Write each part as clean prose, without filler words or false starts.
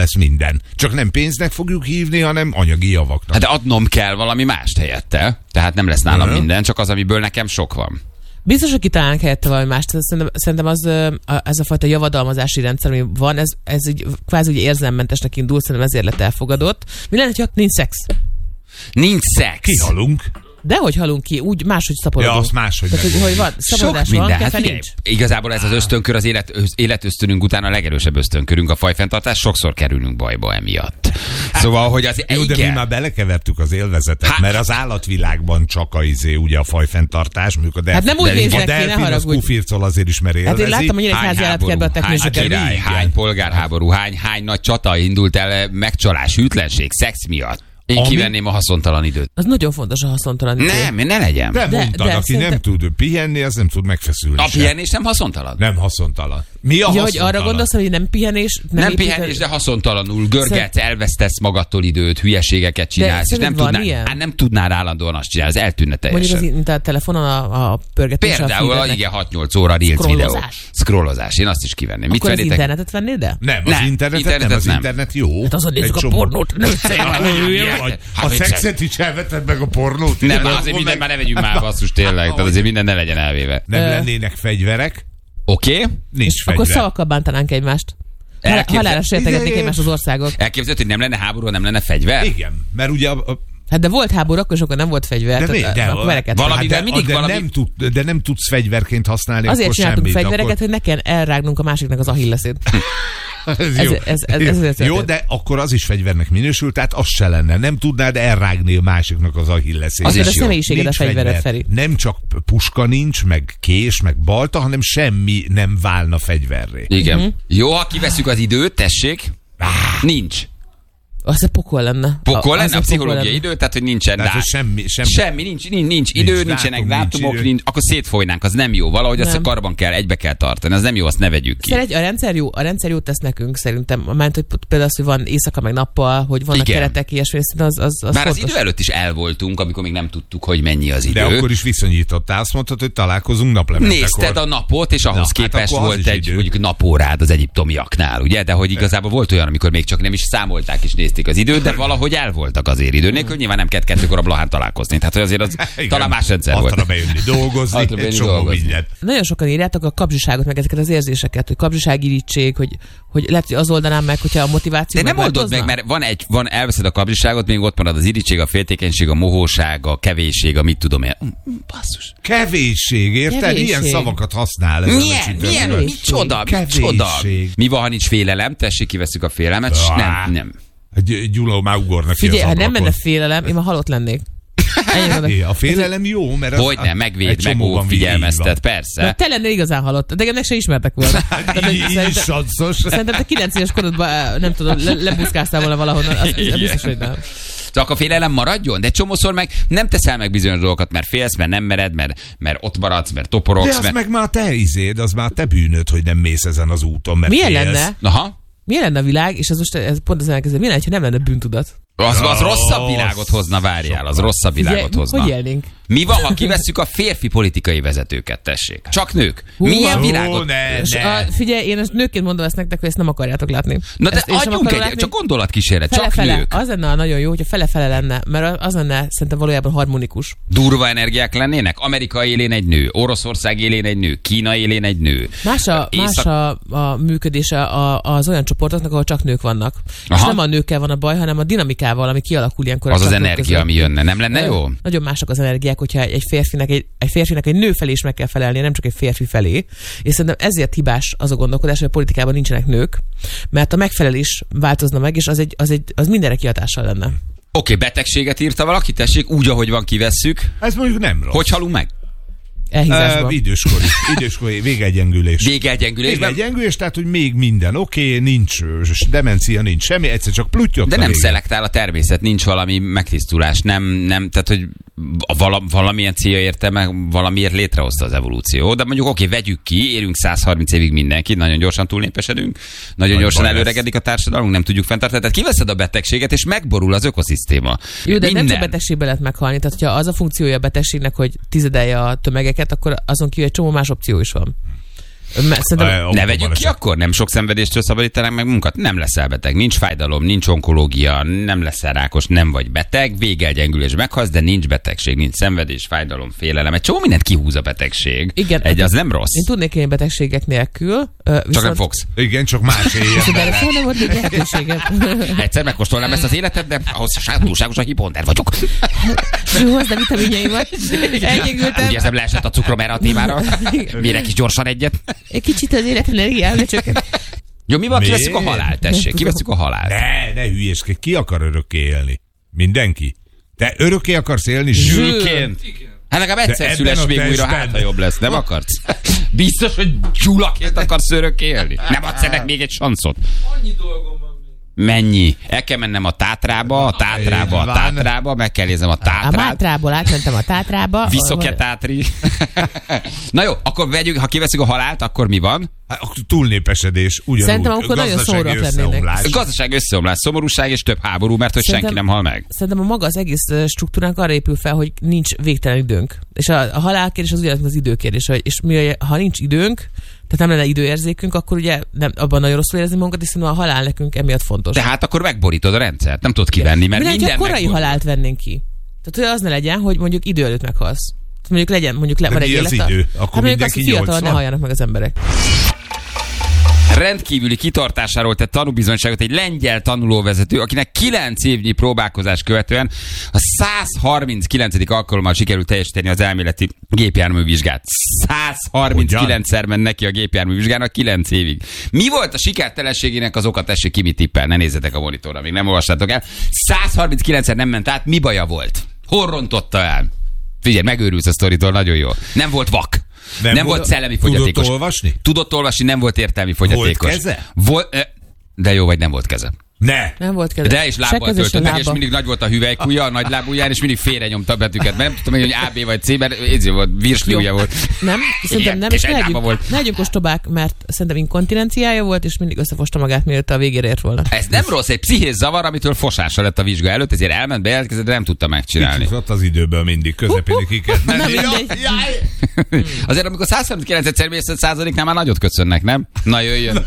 lesz minden. Csak nem pénznek fogjuk hívni, hanem anyagi javaknak. Hát de adnom kell valami mást helyette. Tehát nem lesz nálam minden, csak az, amiből nekem sok van. Biztos, hogy kitalálnak helyette valami mást. Szerintem ez a fajta javadalmazási rendszer, ami van, ez így kvázi úgy érzelmmentesnek indul, szerintem ezért lett elfogadott. Mi lenne, ha nincs szex? Nincs szex. Kihalunk. Dehogy halunk ki, úgy máshogy szaporodunk. Ja, azt máshogy tehát, hogy van, szaporodás van, hát nincs. Igazából ez az ösztönkör, az életösztönünk után a legerősebb ösztönkörünk, a fajfenntartás, sokszor kerülünk bajba emiatt. Szóval, hogy az jó, de mi már belekevertük az élvezetet, mert az állatvilágban csak ugye a fajfenntartás, de hát nem úgy néznek ki, ne haragudj. az kufircol azért is, mert élvezi. Hát én láttam, hogy Nyíregyházi állatkertben a teknősöket. Hány polgárháború, hány nagy csata indult el megcsalás, hűtlenség, szex miatt. Én kivenném a haszontalan időt. Az nagyon fontos a haszontalan idő. Nem, ne legyen. De mondtad, aki nem tud pihenni, az nem tud megfeszülni. A pihenés nem haszontalan? Nem haszontalan. Mi a haszontalan? Hogy arra gondolsz, hogy nem pihenés? Nem pihenés, de haszontalanul. Görgetsz, elvesztesz magadtól időt, hülyeségeket csinálsz, és nem tudnál állandóan azt csinálni, ez eltűnne teljesen. Mondjuk az telefonon a pörgetés. Például, igen, 6-8 óra reels videó. Scrollozás. Én azt is kivenném. Akkor az internetet vennél, de? Nem, az internet jó. Hát azon nézzük a pornót. A szexet is elveted meg a pornót? Nem, azért minden már ne vegyünk már, basszus, tényleg. Tehát azért minden ne legyen elvéve. Nem lennének fegyverek? Oké. Nincs fegyver. Akkor szavakkal bántanánk egymást. Halálra sértegetnék egymást az országok. Elképzelhető, hogy nem lenne háború, nem lenne fegyver? Igen, mert ugye hát de volt háború, akkor nem volt fegyver. De nem tudsz fegyverként használni. Azért csináltunk fegyvereket, hogy ne kell elrágnunk a másiknak az ahilleszét. Ez jó, de akkor az is fegyvernek minősül, tehát az se lenne. Nem tudnád elrágni a másiknak az ahilleszét. Azért a személyiséged a fegyvered, Feri. Nem csak puska nincs, meg kés, meg balta, hanem semmi nem válna fegyverré. Igen. Jó, ha kiveszünk az időt, tessék. Nincs. Az a pokol lenne. Pokol lenne a pszichológiai idő, tehát hogy nincsen semmi nincs idő, nincsenek dátumok, akkor szétfolynánk, az nem jó. Valahogy azt a karban kell, egybe kell tartani, az nem jó, azt ne vegyük ki. A rendszer jót tesz nekünk szerintem, mert hogy például az, hogy van éjszaka meg nappal, hogy vannak keretek, ilyesmi, az már az idő előtt is elvoltunk, amikor még nem tudtuk, hogy mennyi az idő. De akkor is viszonyítottál, azt mondtad, hogy találkozunk naplementekor. Nézted a napot, és ahhoz képest volt egy mondjuk napórád az egyiptomiaknál, ugye? De hogy igazából volt olyan, amikor még csak nem is számolták és nézték az időt, de valahogy el voltak azért idő nélkül, nyilván nem kellett 2-kor a Blahán találkozni. Tehát hogy azért az talán más rendszer volt. Arra bejönni dolgozni, Nagyon sokan írjátok a kapzsiságot, meg ezeket az érzéseket, hogy kapzsiságirigység, hogy lehet, hogy az oldanám meg, hogyha a motiváció. De nem oldod meg, mert elveszed a kapzsiságot, még ott marad az irigység, a féltékenység, a mohóság, a kevésség, a mit tudom én. Basszus. Kevésség, érted? Ilyen szavakat használ. Milyen? Micsoda? Mi van, ha nincs félelem? Tessék, kiveszük a félelmet. Nem. Gyula már ugornak ki az ablakon. Ha nem menne félelem, én már halott lennék. A félelem jó, mert hogy nem, megvéd, megóv, figyelmeztet, persze. De te lennél igazán halott, de meg se ismertek volna. Szerintem te 9 éves korodban, nem tudom, lebuszkáztál volna valahonnan, az biztos, hogy nem. Csak a félelem maradjon, de csomószor meg nem teszel meg bizonyos dolgokat, mert félsz, mert nem mered, mert ott maradsz, mert toporogsz. De az meg már te az már te bűnöd, hogy nem mész ezen az úton, mert milyen félsz. Lenne? Aha. Milyen lenne a világ, és ez pont az elkezdő, milyen lenne, ha nem lenne bűntudat? Az rosszabb világot hozna, várjál, az rosszabb világot hozna. Hogy élnénk? Mi van, ha kivesszük a férfi politikai vezetőket, tessék? Csak nők. Milyen világot? Figyelj, én nőként mondom ezt nektek, hogy ezt nem akarjátok látni. Na de adjunk csak gondolatkísérlet, csak nők. Az lenne nagyon jó, hogyha fele-fele lenne, mert az lenne szerintem valójában harmonikus. Durva energiák lennének? Amerika élén egy nő, Oroszország élén egy nő, Kína élén egy nő. Más a működése az olyan csoportoknak, ahol csak nők vannak. És nem a nőkkel van a baj, hanem a dinamikával, ami kialakul ilyenkor. Az energia, ami jönne. Nem lenne jó? Nagyon mások az energiák, hogyha egy férfinek egy nő felé is meg kell felelni, nem csak egy férfi felé. És szerintem ezért hibás az a gondolkodás, hogy a politikában nincsenek nők, mert a megfelelés változna meg, és az mindenre kihatással lenne. Oké, betegséget írta valaki, tessék, úgy, ahogy van, kivesszük. Ez mondjuk nem rossz. Hogy halunk meg? Időskori végegyengülés. Végegyengülés, tehát, hogy még minden oké, nincs demencia, nincs semmi, egyszer csak pluttyot. De nem szelektál a természet, nincs valami megtisztulás, nem, tehát, hogy valamilyen célja érte meg, valamiért létrehozta az evolúció. De mondjuk oké, vegyük ki, érünk 130 évig mindenkit, nagyon gyorsan túlnépesedünk, nagyon gyorsan előregedik a társadalmunk, nem tudjuk fenntartani. Tehát kiveszed a betegséget, és megborul az ökoszisztéma. Jó, de nem csak betegségbe lehet meghalni, tehát hogyha az a funkciója a betegségnek, hogy tizedelje a tömegeket, akkor azon kívül egy csomó más opció is van. Ne vegyük ki akkor? Nem sok szenvedéstől szabadítanánk meg munkat? Nem leszel beteg, nincs fájdalom, nincs onkológia, nem leszel rákos, nem vagy beteg, végelgyengülés, meghalsz, de nincs betegség, nincs szenvedés, fájdalom, félelem. Egy csomó mindent kihúz a betegség. Igen, az nem rossz. Én tudnék élni betegségek nélkül. Csak nem fogsz. Igen, csak más éjjel. Nem volt még lehetőségem. Egyszer megkóstolnám ezt az életet, de ahhoz túlságosan hiponder vagyok. Hozd a vitaminjaimat. Elgyengültem. Úgy érzem, leesett a cukrom erre a témára. Mérek is gyorsan egyet. Egy kicsit az életenergiám lecsökkent. Jó, mi van, kiveszünk a halált, tessék, kiveszünk a halált. Ne hülyéskedj, ki akar örökké élni? Mindenki? Te örökké akarsz élni zsülként? Hát legalább egyszer szüles még újra, hát ha jobb lesz, nem akarsz? Biztos, hogy gyulaként akarsz örökké élni? Nem adsz ennek még egy sanszot? Annyi dolgom van még. Mennyi? El kell mennem a Tátrába, meg kell néznem a Tátrát. A Mátrából átmentem a Tátrába. Viszok-e Tátri? Na jó, akkor vegyük, ha kiveszünk a halált, akkor mi van? Túlnépesedés, ugyanúgy. Szerintem akkor nagyon szomorúak lennének. Gazdaság összeomlás, szomorúság és több háború, mert hogy senki nem hal meg. Szerintem a maga az egész struktúránk arra épül fel, hogy nincs végtelen időnk. És a halálkérdés az ugyanaz az időkérdés. És ha nincs időnk, tehát nem lenne időérzékünk, akkor ugye abban nagyon rosszul érezni magunkat, és szerintem a halál nekünk emiatt fontos. Tehát akkor megborítod a rendszert, nem tudod kivenni, mert minden megborítod. Korai halált vennénk ki. Tehát hogy az ne legyen, hogy mondjuk idő előtt meghalsz. Mondjuk van egy élet. Idő? Akkor mindenki 80. Fiatal ne halljanak meg az emberek. Rendkívüli kitartásáról tett tanúbizonyságot egy lengyel tanulóvezető, akinek 9 évnyi próbálkozás követően a 139. alkalommal sikerült teljesíteni az elméleti gépjárművizsgát. 139-szer ment neki a gépjárművizsgának 9 évig. Mi volt a sikertelenségének az oka? Tessék ki, mit tippel, ne nézzetek a monitorra, még nem olvassátok el. 139-szer nem ment át, mi baja volt? Hol rontotta el? Figyelj, megőrülsz a sztoritól, nagyon jó. Nem volt vak. Nem volt szellemi fogyatékos. Tudott olvasni? Tudott olvasni, nem volt értelmi fogyatékos. Volt keze? De jó, vagy nem volt keze. Nem volt keze. De és lábbal töltött meg, és mindig nagy volt a hüvelykúja, a nagy lábújján, és mindig félre nyomta a betűket. Mert nem tudtam, hogy A, B vagy C, mert ez volt, virsliúja volt. Nem, szerintem nem, és ne legyünk ostobák, mert szerintem inkontinenciája volt, és mindig összefosta magát, mielőtt a végére ért volna. Ez nem rossz, egy pszichész zavar, amitől fosása lett a vizsga előtt, ezért elment, bejelentkezett, de nem tudta megcsinálni. Ott az időből mindig közepén kiket menni. Azért, amikor 139-szer mész 100%-nál már nagyot köszönnek, nem? Na jöjjön.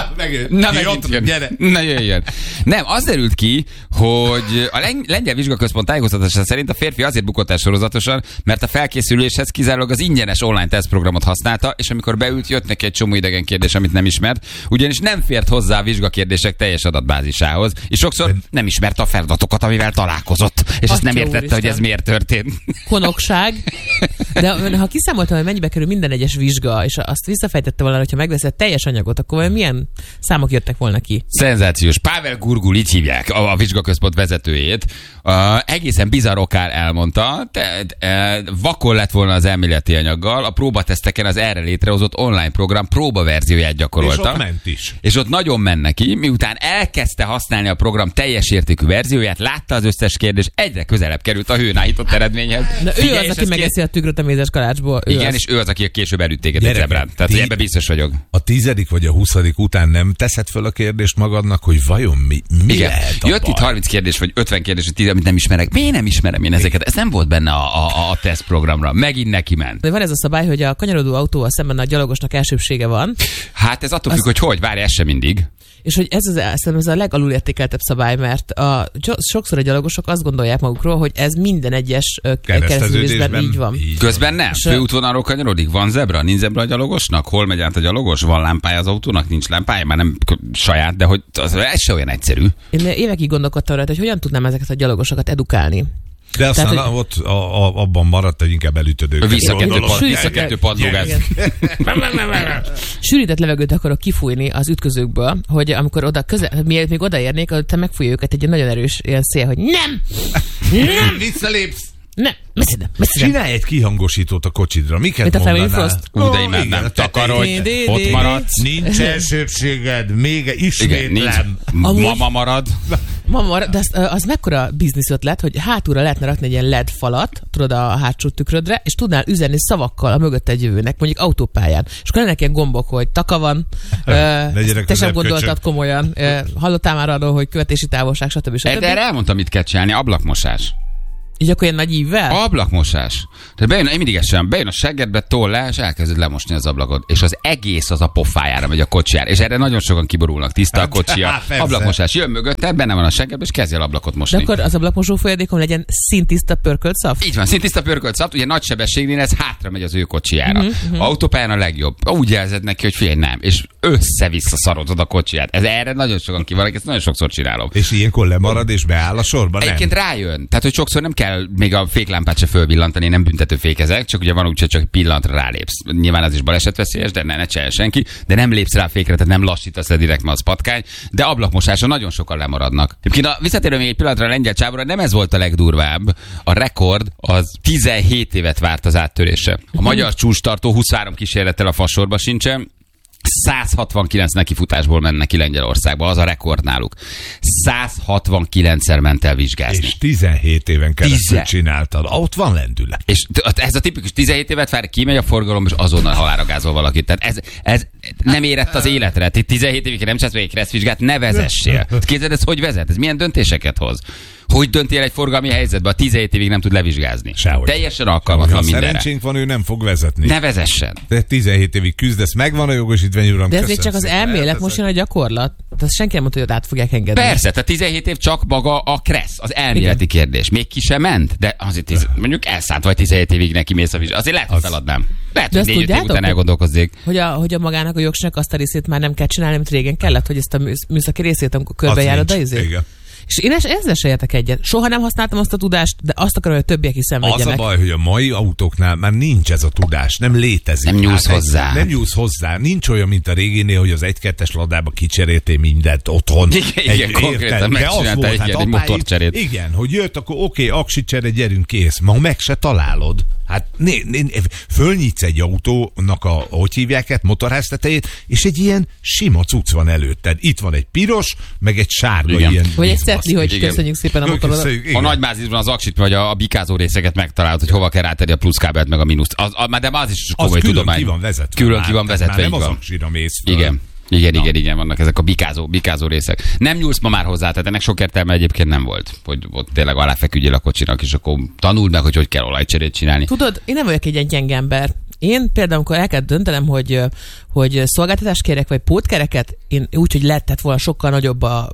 Na jöjjön. Nem, az derült ki, hogy a lengyel vizsgaközpont tájékoztatása szerint a férfi azért bukott el sorozatosan, mert a felkészüléshez kizárólag az ingyenes online tesztprogramot használta, és amikor beült, jött neki egy csomó idegen kérdés, amit nem ismert, ugyanis nem fért hozzá a vizsgakérdések teljes adatbázisához, és sokszor nem ismerte a feladatokat, amivel találkozott, és ezt nem értette, hogy ez miért történt. Konokság. De ha kiszámoltam, hogy mennyibe kerül minden egyes vizsga, és azt visszafejtette volna, hogyha megveszed teljes anyagot, akkor milyen számok jöttek volna ki? Szenzációs. Pável Gurgul, így hívják a vizsgaközpont vezetőjét. Egészen bizarr okán elmondta, vakon lett volna az elméleti anyaggal, a próbateszteken az erre létrehozott online program próbaverzióját gyakorolta. És ott ment is. És ott nagyon ment neki, miután elkezdte használni a program teljes értékű verzióját, látta az összes kérdés, egyre közelebb került a hőnállított eredményhez. De ő az, aki megeszi a tükröt a mézes kalácsból. Igen, és ő az, aki később elütt téged egy zebrán. Tehát ebben biztos vagyok. A 10. vagy a 20. után nem teszed föl a kérdést magadnak, hogy vajon mi lehet a jött baj? itt 30 kérdés, vagy 50 kérdés, amit nem ismerek. Miért nem ismerem én ezeket? Ez nem volt benne a tesztprogramra. Megint neki ment. De van ez a szabály, hogy a kanyarodó autóval szemben a gyalogosnak elsőbsége van. Hát ez attól függ, hogy várj, ez sem mindig. És hogy ez a legalulértékeltebb szabály, mert sokszor a gyalogosok azt gondolják magukról, hogy ez minden egyes kereszteződésben így van. Közben nem. Főútvonalról kanyarodik. Van zebra? Nincs zebra a gyalogosnak? Hol megy át a gyalogos? Van lámpája az autónak? Nincs lámpája? Már nem saját, de hogy ez se olyan egyszerű. Én évekig gondolkodtam rá, hogy hogyan tudnám ezeket a gyalogosokat edukálni. De aztán tehát, ott abban maradt, hogy inkább elütöd. Visszakettő padlógáz. Sűrített levegőt akarok kifújni az ütközőkből, hogy amikor mielőtt még odaérnék, te megfújja őket egy nagyon erős ilyen szél, hogy nem! Visszalépsz! Nem, messzire. Csinálj egy kihangosítót a kocsidra. Miket mondanál? De imádnám. Takarodj, ott maradsz. Nincs elsőbséged, még ismétlem. Mama marad. De az mekkora bizniszötlet, hogy hátulra lehetne rakni egy ilyen LED falat, tudod, a hátsó tükrödre, és tudnál üzenni szavakkal a mögött egy jövőnek, mondjuk autópályán. És akkor lennek ilyen gombok, hogy taka van, te sem gondoltad komolyan, hallottál már arról, hogy követési távolság, stb. De erre elmondtam, mit kell csinálni, ablakmosás. Így akkor ilyen nagy ívvel? Ablakmosás. Tehát bejön a seggedbe, toll le, és elkezded lemosni az ablakot. És az egész az a pofájára megy a kocsijára. És erre nagyon sokan kiborulnak. Tiszta a kocsia. Ablakmosás. Jön mögötted, benne van a seggedbe, és kezdje el ablakot mosni. De akkor az ablakmosó folyadékon legyen szintiszta pörkölt szav? Így van, szintiszta pörkölt szav. Ugye nagy sebességnél ez hátra megy az ő kocsijára. Autópályán a legjobb. Úgy jelzed neki, hogy figyelj, nem. És össze-vissza szarozod a kocsiját. Ez erre nagyon sokan kivannak, ezt nagyon sokszor csinálom. És ilyenkor lemarad és beáll a sorba, nem? Egyébként rájön. Tehát, hogy sokszor nem kell még a féklámpát se fölvillantani, nem büntető fékezek, csak ugye van úgy, hogy csak pillanatra rálépsz. Nyilván az is balesetveszélyes, de ne csinálja senki, de nem lépsz rá a fékre, tehát nem lassítasz le direkt, mert az patkány, de ablakmosásra nagyon sokan lemaradnak. Egyébként visszatérő még egy pillanatra a lengyel csávóra, nem ez volt a legdurvább. A rekord az 17 évet várt az áttörésre. A magyar csúcstartó 23 kísérlettel a fasorba sincsen. 169 nekifutásból ment neki Lengyelországba, az a rekord náluk. 169-szer ment el vizsgázni. És 17 éven keresztül csináltad. Ott van lendület. És ez a tipikus 17 évet vár, kimegy a forgalom, és azonnal halálra gázol valakit. Tehát ez nem érett az életre. 17 évig nem csinálsz egy kresszvizsgát, ne vezessél. Képzeld, ez hogy vezet? Ez milyen döntéseket hoz? Hogy döntél egy forgalmi helyzetbe, a 17 évig nem tud levizsgázni? Sehogy. Teljesen alkalmatlan mindenre. Szerencsénk van, ő nem fog vezetni. Ne vezessen. De 17 évig küzdesz, megvan a jogosítvány, uram. De ez még csak az elmélet, most jön a gyakorlat. Tehát senki nem mondta, hogy át fogják engedni. Persze, tehát 17 év csak maga a kressz, az elméleti kérdés. Még ki sem ment, de azért mondjuk elszánt vagy 17 évig neki mész a vizsgálat. Azért lehet, hogy feladnám. Lehet, hogy 4 év után elgondolkozzék. Hogy a magának a jogsinak azt a részét már nem kell csinálni, amit régen kellett, hogy ezt a műszaki részét, amikor körbejárod, igen. És én ezzel se értek egyet. Soha nem használtam azt a tudást, de azt akarom, hogy a többiek is szenvedjenek. Az a baj, hogy a mai autóknál már nincs ez a tudás, nem létezik. Nem nyúlsz hozzá. Nem nyúlsz hozzá. Nincs olyan, mint a réginél, hogy az 1-2-es ladába kicseréltél mindent otthon. Igen, konkrétan megcsináltál egy motorcserét. Igen, hogy jött, akkor oké, aksicsere, gyerünk, kész. Ma meg se találod. Hát fölnyitsz egy autónak hogy hívják, motorháztetejét, és egy ilyen sima cucc van előtted. Itt van egy piros, meg egy sárga ilyen. Vagy egy szetli, hogy köszönjük szépen a motorodat. A Nagymázisban az aksit vagy a bikázó részeket megtalálod, hogy hova kell rátenni a pluszkábelt meg a mínuszt. De az is komoly tudomány. Külön ki van vezetve. Nem az aksira mész föl. Igen. Igen, vannak ezek a bikázó részek. Nem nyúlsz ma már hozzá, tehát ennek sok értelme egyébként nem volt, hogy ott tényleg aláfeküdjél a kocsinak, és akkor tanuld meg, hogy kell olajcserét csinálni. Tudod, én nem vagyok egy ilyen gyenge ember. Én például, amikor el kell döntenem, hogy szolgáltatást kérek, vagy pótkereket, én úgy, hogy lehetett volna sokkal nagyobb a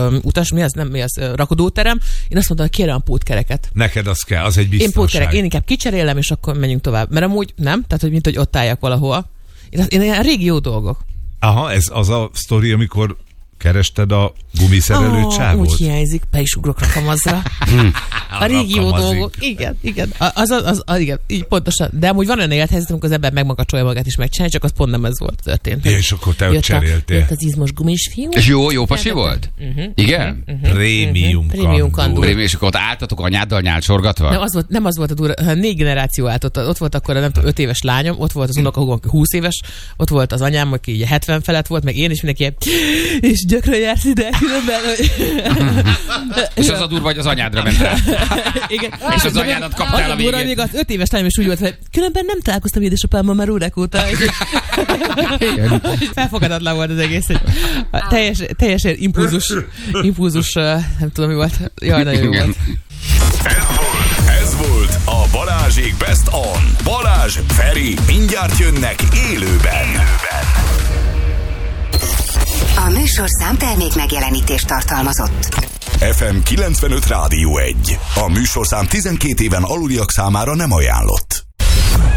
rakodóterem, én azt mondtam, hogy kérem a pótkereket. Neked az kell, az egy biztonság. Én inkább kicserélem, és akkor menjünk tovább. Mert amúgy nem, tehát hogy mint hogy ott álljak valahol. Én ilyen régi jó dolgok. Aha, ez az a sztori, amikor kerested a gumiszerelő csávót. Úgy hiányzik, be is ugrok rakamazra. A régi jó dolgok. Igen. Igen, így pontosan. De amúgy van olyan élethelyzet, amikor az ember megmakacsolja magát is megcsinálni, csak az pont nem ez volt történt. És akkor te ott cseréltél. Jött az izmos gumis fiú. És jó pasi volt? Igen? Prémium kandúr. És akkor ott álltatok anyáddal nyálcsorgatva? Nem az volt a durva, 4 generáció állt ott volt akkor, nem tudom, 5 éves lányom, ott volt az unokahúgom, aki 20 éves, ott volt az anyám, aki így 70 felett volt, meg én is mindenki, és gyakran jársz ide, különben. És az a durva, hogy az anyádra ment rá. Igen. És az anyádat kaptál a végén. Még az 5 éves lányom is úgy volt, hogy különben nem találkoztam édesapámmal már órák óta. Felfogadatlan volt az egész. Teljesen impulzus, nem tudom mi volt. Jaj, nagyon jó volt. Ez volt a Balázsék Best On. Balázs, Feri, mindjárt jönnek élőben. A műsorszám termék megjelenítést tartalmazott. FM 95 Rádió 1. A műsorszám 12 éven aluliak számára nem ajánlott.